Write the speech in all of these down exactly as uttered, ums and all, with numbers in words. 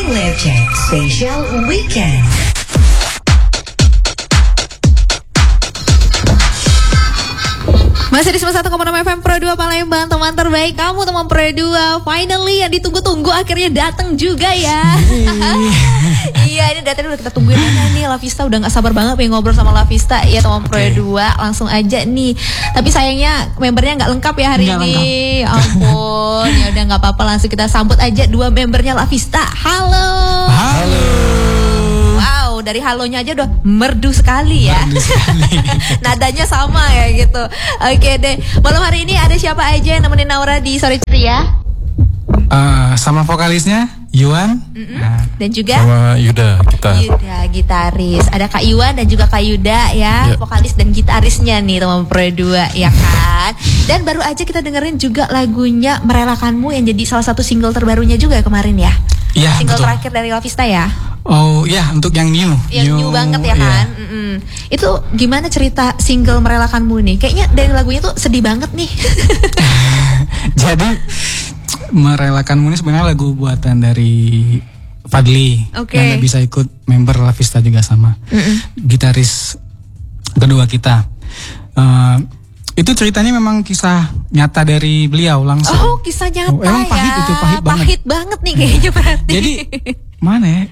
Morning Live Chat Special Weekend. Masih di sembilan puluh satu koma enam F M Pro dua Palembang, teman terbaik kamu, teman Pro dua. Finally yang ditunggu-tunggu akhirnya datang juga ya. Iya, ini datang udah kita tungguin mana nih. Lavista udah gak sabar banget pengen ngobrol sama Lavista ya, teman Pro dua. Langsung aja nih. Tapi sayangnya membernya gak lengkap ya hari gak ini. Lengkap. Ampun, ya udah gak apa-apa, langsung kita sambut aja dua membernya Lavista. Halo. Halo. Wow, dari halonya aja udah merdu sekali ya. Merdu sekali. Nadanya sama ya gitu. Oke deh. Malam hari ini ada siapa aja yang nemenin Naura di sore ceria? Uh, sama vokalisnya Yuan. Nah. Dan juga sama Yuda gitar. Yuda gitaris. Ada Kak Iwan dan juga Kak Yuda ya, ya. Vokalis dan gitarisnya nih teman Pro dua ya kan. Dan baru aja kita dengerin juga lagunya Merelakanmu yang jadi salah satu single terbarunya juga kemarin ya. Iya, single betul. terakhir dari Lavista ya. Oh ya, untuk yang new. Yang new, new banget ya kan. Iya. Mm-mm. Itu gimana cerita single Merelakanmu nih? Kayaknya dari lagunya tuh sedih banget nih. Jadi Merelakanmu ini sebenarnya lagu buatan dari Fadli. Okay. Yang gak bisa ikut member Lavista juga sama. Mm-mm. Gitaris kedua kita. Uh, itu ceritanya memang kisah nyata dari beliau langsung. Oh, kisah nyata oh, emang ya. pahit itu, pahit banget. Pahit banget nih kayaknya berarti. Jadi mana ya?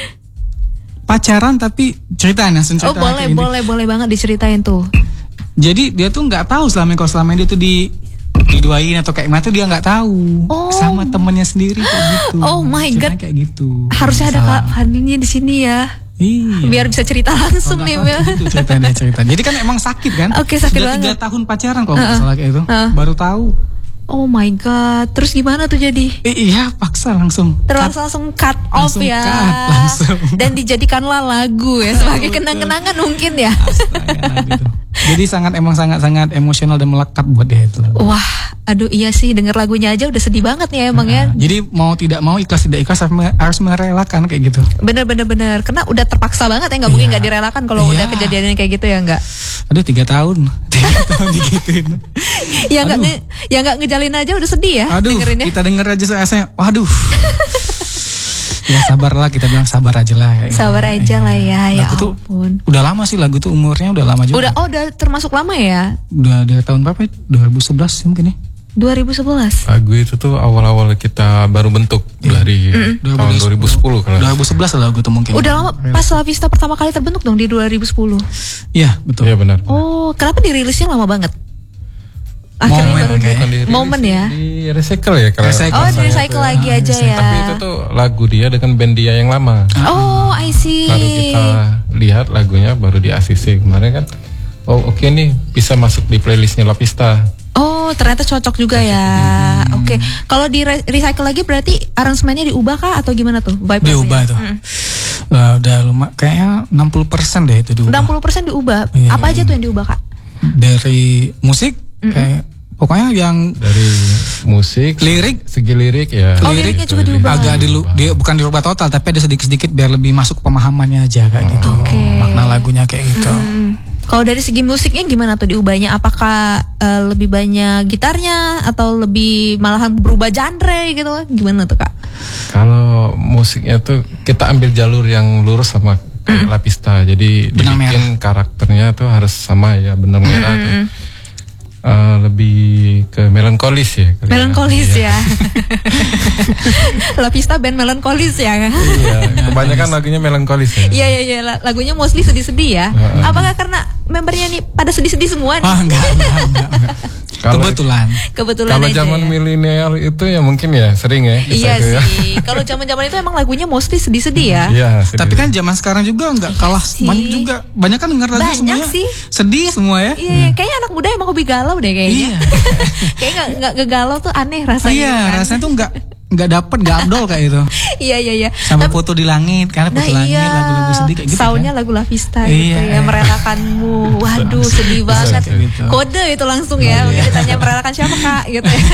Pacaran tapi ceritain langsung cerita. Oh boleh, boleh, boleh banget diceritain tuh. Jadi dia tuh nggak tahu selama kalau selama dia tuh di diduain atau kayak mana tuh dia nggak tahu. Oh. Sama temennya sendiri kayak gitu. Oh my god. Kayak gitu. Harusnya ada Kak Fadlinya di sini ya. Iya. Biar bisa cerita langsung nih, Mel. Itu ceritanya cerita. Jadi kan emang sakit kan? Oke, sakit Sudah banget. tiga tahun pacaran kalau nggak uh-uh. salah kayak itu. Uh. Baru tahu. Oh my god. Terus gimana tuh jadi? Eh, iya, paksa langsung. Terus cut. langsung cut off langsung ya. Cut, langsung. Dan dijadikanlah lagu ya sebagai kenang-kenangan mungkin ya. Astaga, gitu. Jadi sangat emang sangat-sangat emosional dan melekat buat dia itu. Wah, aduh iya sih, denger lagunya aja udah sedih banget nih emang nah, ya. Jadi mau tidak mau, ikhlas tidak ikhlas harus merelakan kayak gitu. Bener-bener bener, karena udah terpaksa banget ya, nggak mungkin nggak direlakan kalau iya. udah kejadiannya kayak gitu ya nggak. Aduh tiga tahun, tiga tahun digituin. Ya nggak nge, ya nggak ngejalin aja udah sedih ya. Aduh, dengerinnya. Kita denger aja rasanya, waduh. Ya sabarlah, kita bilang sabar aja lah. Ya. Sabar aja lah ya, ya lagu ampun. Tuh, udah lama sih lagu tuh, umurnya udah lama juga. Udah, oh udah termasuk lama ya? Udah dari tahun berapa ya? dua ribu sebelas mungkin ya? dua ribu sebelas Lagu itu tuh awal-awal kita baru bentuk yeah. dari mm-hmm. tahun dua ribu sepuluh kalau. dua ribu sebelas lah lagu tuh mungkin. Udah lama, pas Lavista pertama kali terbentuk dong di dua ribu sepuluh. Iya, betul. Iya benar. Oh, kenapa dirilisnya lama banget? Akhirnya momen baru kayak di, momen ya. Di recycle ya kalau. Oh, di recycle lagi aja recycle. ya. Tapi itu tuh lagu dia dengan band dia yang lama. Oh, I see. Baru kita lihat lagunya baru di A C C kemarin kan. Oh, oke okay nih bisa masuk di playlistnya Lavista. Oh, ternyata cocok juga ya. Hmm. Oke. Okay. Kalau di re- recycle lagi berarti aransemennya diubah kah atau gimana tuh? Diubah tuh. Hmm. Uh, udah lumayan kayaknya enam puluh persen deh itu diubah. enam puluh persen diubah. Iya, Apa iya. aja tuh yang diubah, Kak? Dari musik mm-hmm. kayak pokoknya yang dari musik, lirik, segi lirik ya. Oh, liriknya juga diubah. Agak dilu, dia bukan dirubah total tapi ada sedikit-sedikit biar lebih masuk pemahamannya aja kayak oh. gitu. Okay. Makna lagunya kayak gitu. Hmm. Kalau dari segi musiknya gimana tuh diubahnya? Apakah uh, lebih banyak gitarnya atau lebih malahan berubah genre gitu? Gimana tuh, Kak? Kalau musiknya tuh kita ambil jalur yang lurus sama mm. Lavista. Jadi benang dibikin merah. Karakternya tuh harus sama ya, benang mm. merah tuh. Uh, lebih ke melankolis ya. Melankolis ya. ya. Lavista band melankolis ya. Iya, kebanyakan lagunya melankolis ya. Iya iya iya, lagunya mostly sedih-sedih ya. Uh, uh. Apakah karena membernya nih pada sedih-sedih semua nih? Oh, enggak, enggak, enggak, enggak. Kalo, kebetulan. Kebetulan Kalau aja. zaman ya. milenial itu ya mungkin ya sering ya. Iya sih. Ya. Kalau zaman-zaman itu emang lagunya mostly sedih-sedih ya. Iya. Tapi kan zaman sekarang juga nggak kalah banyak juga. Banyak kan denger lagu banyak semuanya. Sih. Sedih semua ya. Iya. Hmm. Kayaknya anak muda emang hobi galau deh kayaknya. Iya. Kayaknya nggak nggak ngegalau tuh aneh rasanya. Iya. Kan? Rasanya tuh nggak nggak dapet, nggak abdol kayak itu. Iya iya iya. Sampai foto di langit, karena foto nah, langit, iya. lagu-lagu sedih kayak gitu. Soundnya kan? lagu Lavista iya. gitu ya, Merelakanmu. Waduh, sedih banget. Gitu. Kode itu langsung ya, mungkin ditanya merelakan siapa Kak gitu ya.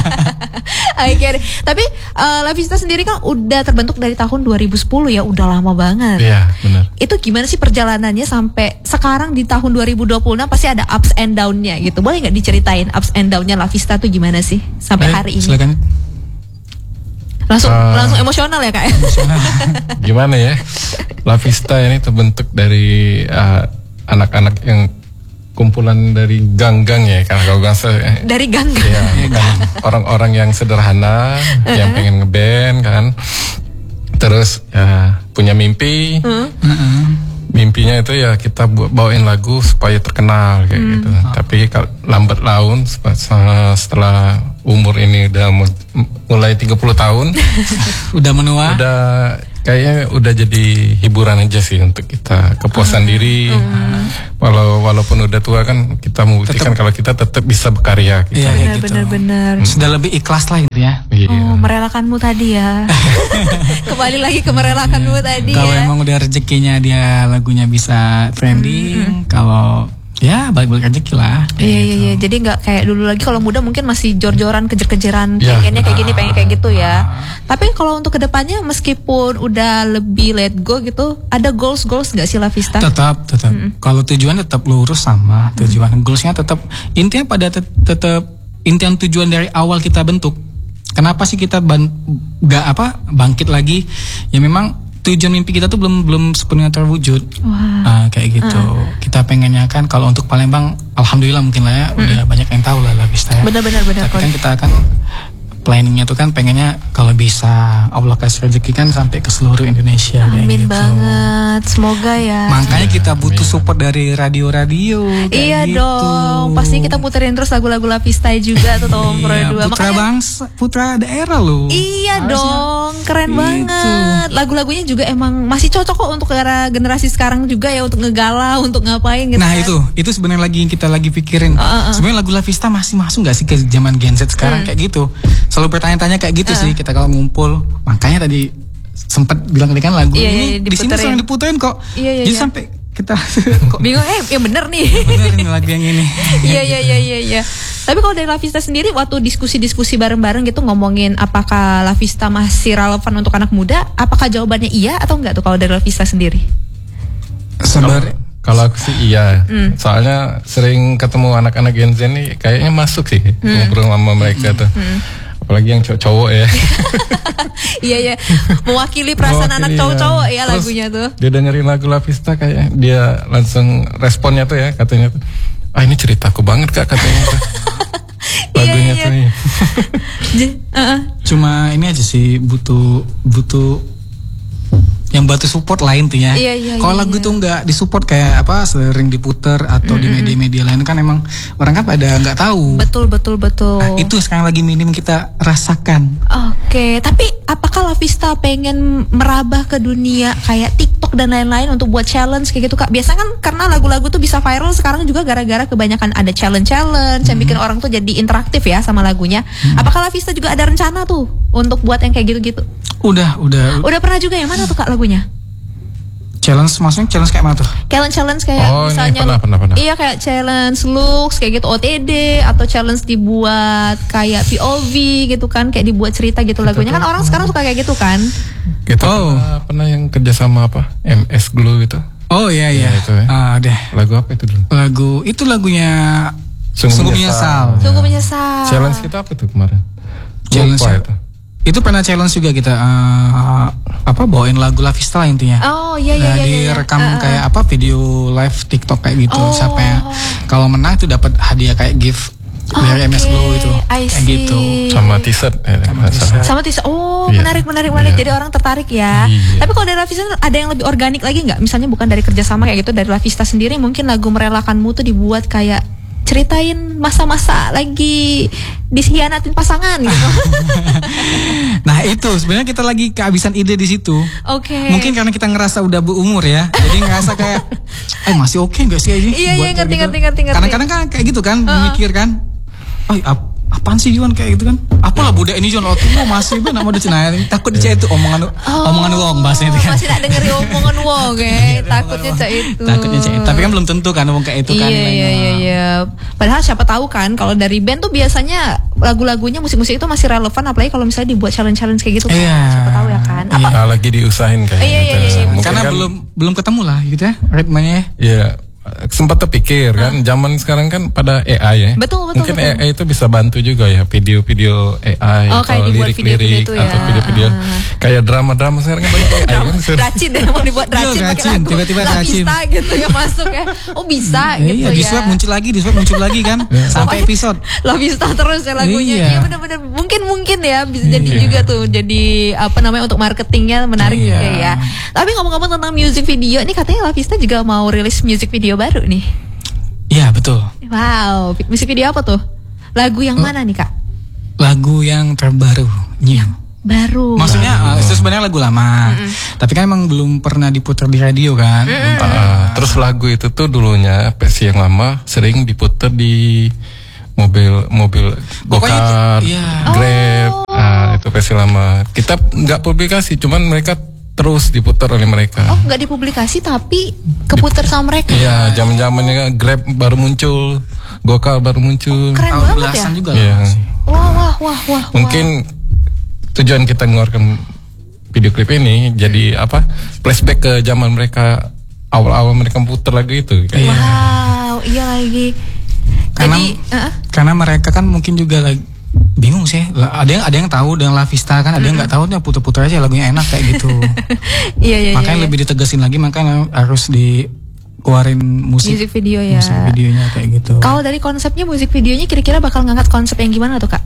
Oke okay. Tapi uh, Lavista sendiri kan udah terbentuk dari tahun dua ribu sepuluh ya, udah lama banget. Iya, benar. Itu gimana sih perjalanannya sampai sekarang di tahun dua ribu dua puluh enam pasti ada ups and down-nya gitu. Boleh nggak diceritain ups and down-nya Lavista tuh gimana sih sampai eh, hari ini? Silakan. Langsung Uh, langsung emosional ya kak? Gimana ya? La Vista ini terbentuk dari uh, anak-anak yang kumpulan dari gang-gang ya, karena kalau gang saya Dari gang ya, kan, orang-orang yang sederhana, yang pengen ngeband kan, terus ya, punya mimpi, uh. mimpinya itu ya kita bu- bawain lagu supaya terkenal kayak Hmm. gitu. Tapi kalau lambat laun setelah umur ini udah mu- mulai tiga puluh tahun, Udah menua. udah kayaknya udah jadi hiburan aja sih untuk kita, kepuasan diri. Walau walaupun udah tua kan kita membuktikan kalau kita tetap bisa berkarya gitu. Iya, kayak gitu. Benar-benar. Sudah lebih ikhlas lah gitu ya. Iya. Oh, merelakanmu tadi ya. Kembali lagi ke merelakanmu tadi Kalau ya. emang udah rezekinya dia lagunya bisa trending, kalau ya balik-balik rezeki lah. Iya iya iya. Jadi nggak kayak dulu lagi, kalau muda mungkin masih jor-joran kejar-kejaran Ya. pengennya kayak gini, pengen kayak gitu ya. Tapi kalau untuk kedepannya meskipun udah lebih let go gitu, ada goals goals nggak sih La Vista? Tetap, tetap. Kalau tujuan tetap lurus sama tujuan. Goalsnya tetap, intinya pada tet- tetap intian tujuan dari awal kita bentuk. Kenapa sih kita ban- nggak apa bangkit lagi? Ya memang tujuan mimpi kita tuh belum belum sepenuhnya terwujud. Wah. Ah, kayak gitu. Kita pengennya kan kalau untuk Palembang, alhamdulillah mungkin lah ya udah banyak yang tahu lah La Vista ya. Benar-benar benar. Tapi kan kita akan planningnya tuh kan pengennya kalau bisa Allah kasih rezeki kan sampai ke seluruh Indonesia. kayak Amin gitu. banget. Semoga ya. Makanya kita butuh support dari radio-radio. kayak Iya gitu. dong, pasti kita puterin terus lagu-lagu La Vista juga tuh Tom Pro Iya, dua. putra bangsa, putra daerah loh. Iya Harusnya dong, keren gitu. banget. Lagu-lagunya juga emang masih cocok kok untuk era generasi sekarang juga ya, untuk ngegalau, untuk ngapain gitu. Nah kan. itu, itu sebenarnya lagi yang kita lagi pikirin. Uh, uh, uh. Sebenarnya lagu La Vista masih masuk nggak sih ke zaman Gen Z sekarang kayak gitu? Selalu bertanya-tanya kayak gitu sih kita kalau ngumpul. Makanya tadi sempat bilang tadi kan lagu Iya, ini iya, di sini diputerin. sering diputerin kok. Iya, iya, Jadi iya. sampai kita kok Bingung, eh ya bener nih. benerin lagu yang ini. Iya iya iya iya iya. Tapi kalau dari La Vista sendiri waktu diskusi-diskusi bareng-bareng gitu ngomongin apakah La Vista masih relevan untuk anak muda, apakah jawabannya iya atau enggak tuh kalau dari La Vista sendiri? Sebenarnya Kalau aku sih iya, soalnya sering ketemu anak-anak Gen Z ini kayaknya masuk sih ngobrol sama mereka tuh, apalagi yang cowok-cowok ya. Iya iya, mewakili perasaan Mewakili, anak ya. cowok-cowok ya Terus lagunya tuh. Dia dengerin lagu La Vista kayak dia langsung responnya tuh ya, katanya tuh, ah ini ceritaku banget kak katanya tuh. Lagunya iya, tuh iya. nih. J- uh-uh. cuma ini aja sih butuh butuh yang bantu support lain tuh ya. Iya, iya, Kalau iya, lagu iya. tuh nggak disupport kayak apa sering diputer atau di media-media lain kan emang orang kan pada nggak tahu. Betul betul betul. Nah, itu sekarang lagi minim kita rasakan. Oke, tapi apakah La Vista pengen merambah ke dunia kayak TikTok dan lain-lain untuk buat challenge kayak gitu kak? Biasanya kan karena lagu-lagu tuh bisa viral sekarang juga gara-gara kebanyakan ada challenge-challenge yang bikin orang tuh jadi interaktif ya sama lagunya. Apakah La Vista juga ada rencana tuh untuk buat yang kayak gitu-gitu? Udah, udah Udah pernah juga yang mana tuh kak lagunya? challenge maksudnya challenge kayak mana tuh? Challenge-challenge kayak Oh, ini misalnya pernah, pernah, pernah. iya kayak challenge looks kayak gitu O T D atau challenge dibuat kayak P O V gitu kan, kayak dibuat cerita gitu lagunya kan orang sekarang suka kayak gitu kan. Kita Oh. pernah, pernah yang kerjasama apa? M S Glue itu. Oh iya iya. Iya, itu ya. Ah, deh. Lagu apa itu dulu? Lagu itu lagunya Sungguh Sungguh Menyesal. Menyesal. Sungguh menyesal. Challenge kita apa tuh kemarin? Challenge Lupa ya. itu. Itu pernah challenge juga kita eh, apa bawain lagu La Vista lah intinya. Oh iya iya Nah, iya. iya. direkam Uh, uh. kayak apa video live TikTok kayak gitu. Oh. Siapa yang kalau menang itu dapat hadiah kayak gift dari M S Oke, Glow itu. I Kayak gitu. see. Sama t-shirt. Eh, nggak salah. Sama tisa. Oh, Iya. menarik menarik menarik. Iya. Jadi orang tertarik ya. Iya. Tapi kalau dari La Vista ada yang lebih organik lagi nggak? Misalnya bukan dari kerjasama kayak gitu, dari La Vista sendiri mungkin lagu Merelakanmu tuh dibuat kayak ceritain masa-masa lagi dikhianatin pasangan gitu. Nah itu sebenarnya kita lagi kehabisan ide di situ. Oke. Mungkin karena kita ngerasa udah berumur ya, jadi ngerasa kayak, eh masih oke nggak sih Iya, ini? iya, buat kayak ngerti, gitu. ngerti, ngerti, ngerti. Kadang-kadang kan kayak gitu kan, mikir kan, oh ap- apaan sih Juan kayak gitu kan? Apalah budak ini Juan, oh tuh masih ben nama dicena, takut dicek itu omongan omongan wong bahasa itu kan. Masih tak dengerin omongan wong, eh. Takutnya cak itu. Takutnya cek, tapi kan belum tentu kan ngomong kayak itu kan. Iya iya iya iya. Padahal siapa tahu kan kalau dari band tuh biasanya lagu-lagunya musik-musik itu masih relevan, apalagi kalau misalnya dibuat challenge-challenge kayak gitu kan. Iya. Siapa tahu ya kan. Apa Nah, lagi diusahain kayak Iya, iya, gitu. iya, iya. Mungkin Karena kan- belum belum ketemu lah gitu ya ritmenya. Iya, sempat terpikir kan, zaman sekarang kan pada A I ya. Betul, betul, Mungkin betul. A I itu bisa bantu juga ya, video-video A I Oh, kayak atau dibuat video-video lirik-lirik itu ya. atau video-video kayak drama-drama sekarang kan banyak A I kan. Racin deh, mau dibuat racin, Iya, pakai racin, lagu tiba-tiba La racin. Vista gitu ya masuk ya. Oh bisa gitu Iya, di ya. swap muncul lagi, di swap muncul lagi kan, sampai episode. La Vista terus ya lagunya. Iya. Iya benar-benar. Mungkin mungkin ya bisa jadi Iya. juga tuh jadi apa namanya untuk marketingnya menarik Iya. juga ya. Tapi ngomong-ngomong tentang music video, ini katanya La Vista juga mau rilis music video baru nih. Iya betul. Wow, music video apa tuh? Lagu yang mana nih kak? Lagu yang terbaru, new. Baru. Maksudnya uh, itu sebenarnya lagu lama, tapi kan emang belum pernah diputar di radio kan. Belum pernah. Ah, terus lagu itu tuh dulunya versi yang lama sering diputar di mobil mobil Pokoknya itu- Gokar, iya. Grab, ah, itu versi lama. Kita nggak publikasi, cuman mereka terus diputar oleh mereka. Oh nggak dipublikasi tapi keputar sama mereka. Iya, zaman zamannya Grab baru muncul, Gokar baru muncul. Keren Tahun banget ya. belasan juga Iya. loh. Wah wah wah wah. Mungkin tujuan kita mengeluarkan video klip ini jadi apa? Flashback ke zaman mereka, awal-awal mereka putar lagu itu. Kayak Iya. Wow, iya lagi. Karena Jadi, uh, karena mereka kan mungkin juga lagi bingung sih. Lah, Ada yang ada yang tahu dengan La Vista kan, ada yang nggak tahu, dia putar-putar aja lagunya enak kayak gitu. iya iya. Makanya iya. lebih ditegasin lagi, makanya harus dikeluarin musik Music video ya. musik videonya kayak gitu. Kalau dari konsepnya musik videonya kira-kira bakal ngangkat konsep yang gimana tuh kak?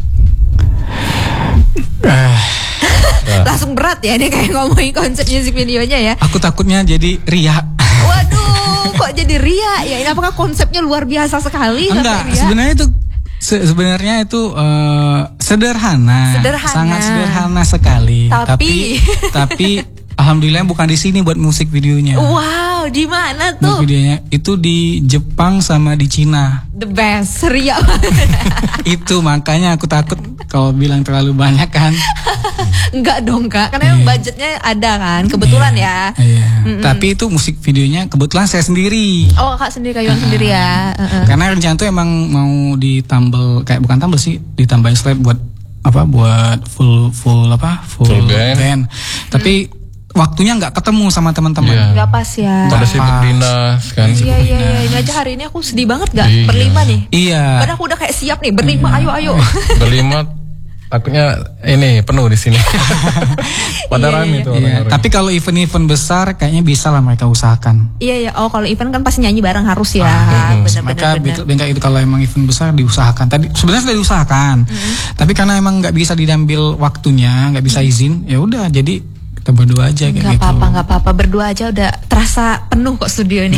Eh, Langsung berat ya ini kayak ngomongin konsep musik videonya ya. aku takutnya jadi ria. Waduh, kok jadi ria ya? Ini apakah konsepnya luar biasa sekali? Enggak, sampai ria? sebenarnya itu se- sebenarnya itu eh, sederhana, Sederhana. sangat sederhana sekali. Tapi- tapi, tapi alhamdulillah bukan di sini buat musik videonya. Wow, di mana Musik tuh? videonya itu di Jepang sama di Cina. The best, ria banget. Itu makanya aku takut kalau bilang terlalu banyak kan. Enggak dong kak, karena emang budgetnya ada kan, kebetulan ya. Iya. Tapi itu musik videonya kebetulan saya sendiri. Oh kak sendiri, kayuan sendiri ya. Heeh. Karena rencana tuh emang mau ditambal, kayak bukan tambal sih, ditambahin slide buat apa? Buat full full apa? Full, Full band. Tapi waktunya nggak ketemu sama teman-teman. Iya. Nggak pas ya. pada Pas. sibuk dinas kan. Iya iya iya, ini aja hari ini aku sedih banget gak? Iya. Berlima nih. Iya. Padahal aku udah kayak siap nih, berlima ayo ayo. Berlima takutnya ini penuh di sini. Pada Iya, rame iya. tuh Iya. orang-orang. Tapi kalau event-event besar kayaknya bisa lah mereka usahakan. Iya ya, oh kalau event kan pasti nyanyi bareng harus ya. Mereka Bener-bener. bikin kayak itu kalau emang event besar diusahakan. Tadi sebenarnya sudah diusahakan, tapi karena emang nggak bisa diambil waktunya, nggak bisa izin, ya udah jadi kita berdua aja kayak Gak gitu. apa-apa, gak apa-apa. Berdua aja udah terasa penuh kok studio ini.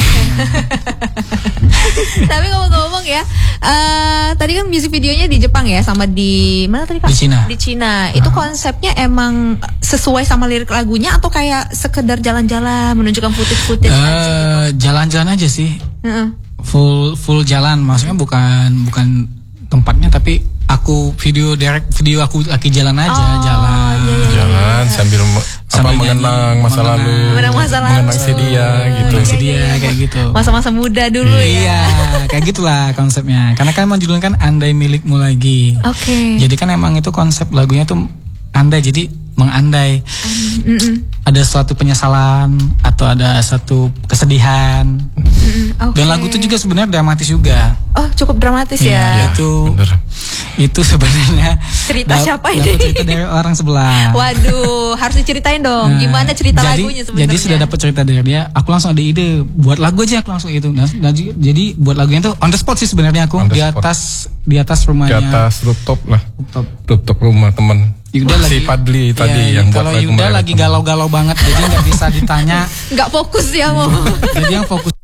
Tapi ngomong-ngomong ya, eh tadi kan music videonya di Jepang ya, sama di mana tadi kak? Di Cina. Di Cina. Itu konsepnya emang sesuai sama lirik lagunya atau kayak sekedar jalan-jalan menunjukkan footage-footage? Eh, jalan-jalan aja sih, Heeh. full full jalan. Maksudnya bukan bukan tempatnya, tapi aku video direct video aku lagi jalan aja, Oh, jalan. iya, iya. Jalan sambil me- Sambil apa mengenang nyanyi, masa mengenang. lalu, Mengenang masa lalu. mengenang si dia gitu. Iya, Si iya, dia iya. kayak gitu. Masa-masa muda dulu ya. Iya, kayak gitulah konsepnya. Karena kan emang judulnya kan Andai Milikmu Lagi. Oke. Jadi kan emang itu konsep lagunya tuh andai, jadi mengandai. Mm-mm. Ada suatu penyesalan atau ada satu kesedihan. Mm-mm. Oke. Dan lagu itu juga sebenarnya dramatis juga. Oh cukup dramatis Iya, ya. itu Bener. itu sebenarnya Cerita da- siapa dapat ini? cerita dari orang sebelah. Waduh, harus diceritain dong. Nah, Gimana cerita jadi, lagunya sebenarnya? Jadi sudah dapat cerita dari dia, aku langsung ada ide buat lagu aja, aku langsung itu. Nah, nah, j- jadi buat lagunya tuh on the spot sih sebenarnya aku On the di spot. atas di atas Di rumahnya. atas rooftop lah, Rooftop. rooftop rumah teman. Yuda si lagi- Padli tadi Iya, yang buat kalau lagu Yuda mereka. lagi galau-galau banget, jadi nggak bisa ditanya. Nggak fokus ya mau. Jadi yang fokus